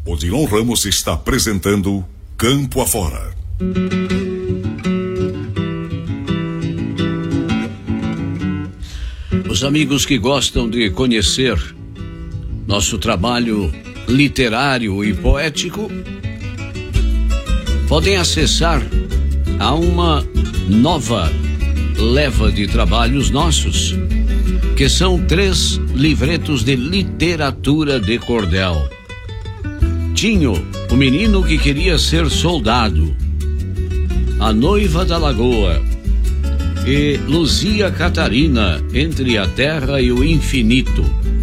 Odilon Ramos está apresentando Campo Afora. Os amigos que gostam de conhecer nosso trabalho literário e poético podem acessar a uma nova leva de trabalhos nossos, que são 3 livretos de literatura de cordel. Tinho, o menino que queria ser soldado, A Noiva da Lagoa e Luzia Catarina, Entre a Terra e o Infinito.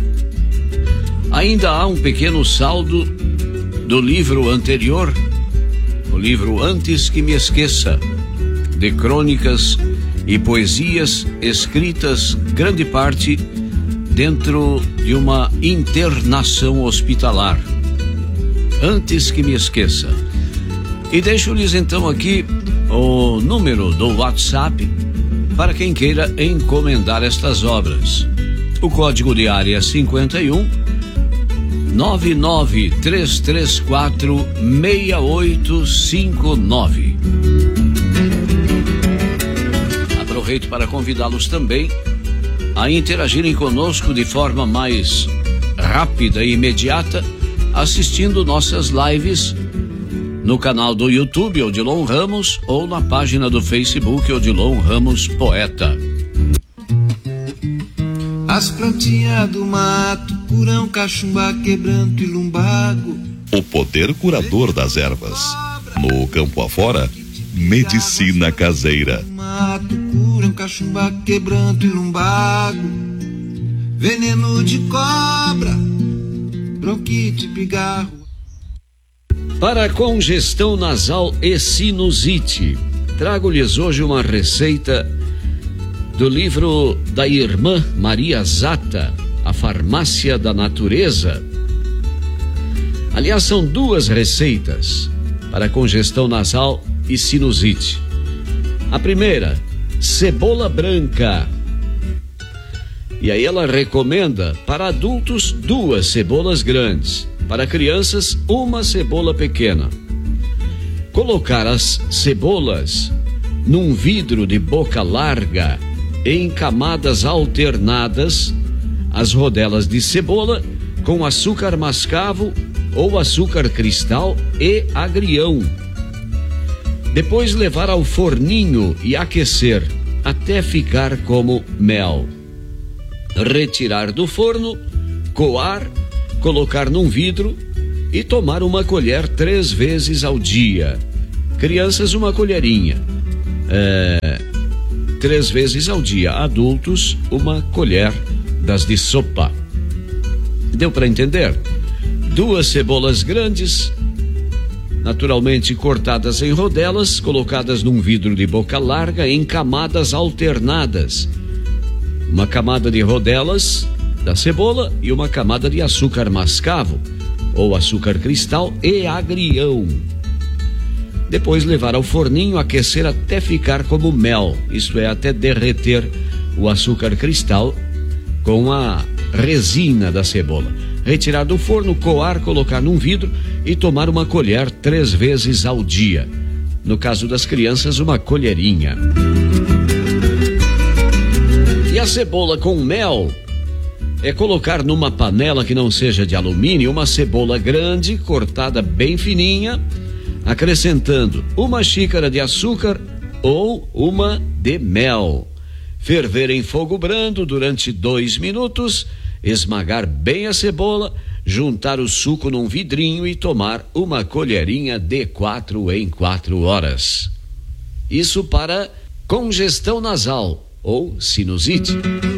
Ainda há um pequeno saldo do livro anterior, o livro Antes que Me Esqueça, de crônicas e poesias escritas, grande parte dentro de uma internação hospitalar. Antes que Me Esqueça. E deixo-lhes então aqui o número do WhatsApp para quem queira encomendar estas obras. O código de área 51 99334 6859. Aproveito para convidá-los também a interagirem conosco de forma mais rápida e imediata, assistindo nossas lives no canal do YouTube Odilon Ramos ou na página do Facebook Odilon Ramos Poeta. As plantinhas do mato, curão, caxumbá, quebranto e lumbago. O poder curador das ervas. No Campo Afora, medicina caseira. Mato, curão, caxumbá, quebranto e lumbago. Veneno de cobra, bronquite, pigarro. Para congestão nasal e sinusite, trago-lhes hoje uma receita do livro da irmã Maria Zata, A Farmácia da Natureza. Aliás, são 2 receitas para congestão nasal e sinusite. A primeira, cebola branca. E aí ela recomenda para adultos 2 cebolas grandes, para crianças 1 cebola pequena. Colocar as cebolas num vidro de boca larga em camadas alternadas, as rodelas de cebola com açúcar mascavo ou açúcar cristal e agrião. Depois levar ao forninho e aquecer até ficar como mel. Retirar do forno, coar, colocar num vidro e tomar uma colher 3 vezes ao dia. Crianças, 1 colherinha. 3 vezes ao dia. Adultos, 1 colher das de sopa. Deu para entender? 2 cebolas grandes, naturalmente cortadas em rodelas, colocadas num vidro de boca larga em camadas alternadas. 1 camada de rodelas da cebola e 1 camada de açúcar mascavo ou açúcar cristal e agrião. Depois levar ao forninho, aquecer até ficar como mel, isto é, até derreter o açúcar cristal com a resina da cebola. Retirar do forno, coar, colocar num vidro e tomar 1 colher 3 vezes ao dia. No caso das crianças, 1 colherinha. E a cebola com mel é colocar numa panela que não seja de alumínio 1 cebola grande, cortada bem fininha, acrescentando 1 xícara de açúcar ou 1 de mel. Ferver em fogo brando durante 2 minutos, esmagar bem a cebola, juntar o suco num vidrinho e tomar 1 colherinha de 4 em 4 horas. Isso para congestão nasal ou sinusite.